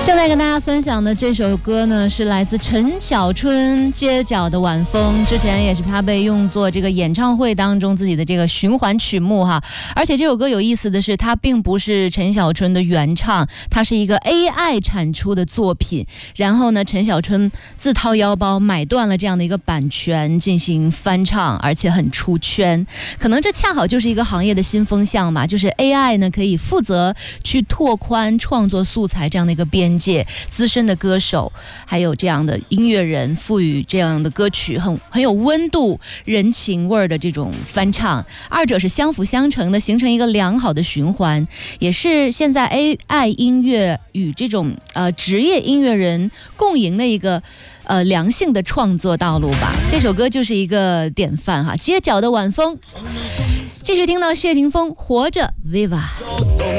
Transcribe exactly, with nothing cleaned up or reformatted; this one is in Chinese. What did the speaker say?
现在跟大家分享的这首歌呢，是来自陈小春《街角的晚风》，之前也是他被用作这个演唱会当中自己的这个循环曲目哈。而且这首歌有意思的是，它并不是陈小春的原唱，它是一个 A I 产出的作品。然后呢，陈小春自掏腰包买断了这样的一个版权进行翻唱，而且很出圈。可能这恰好就是一个行业的新风向嘛，就是 A I 呢可以负责去拓宽创作素材这样的一个边界，资深的歌手还有这样的音乐人赋予这样的歌曲很很有温度人情味的这种翻唱，二者是相辅相成的，形成一个良好的循环，也是现在 A I 音乐与这种呃职业音乐人共赢的一个呃良性的创作道路吧。这首歌就是一个典范哈，街角的晚风。继续听到谢霆锋活着 Viva。